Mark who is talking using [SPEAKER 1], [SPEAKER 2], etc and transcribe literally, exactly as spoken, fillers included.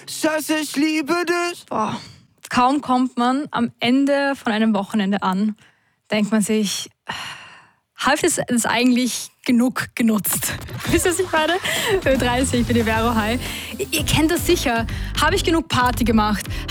[SPEAKER 1] Schatz, ich liebe dich.
[SPEAKER 2] Boah, kaum kommt man am Ende von einem Wochenende an, denkt man sich, hat es es eigentlich genug genutzt? Wisst ihr, was ich meine? Ö dreißig für die Vero High. Ihr, ihr kennt das sicher. Habe ich genug Party gemacht?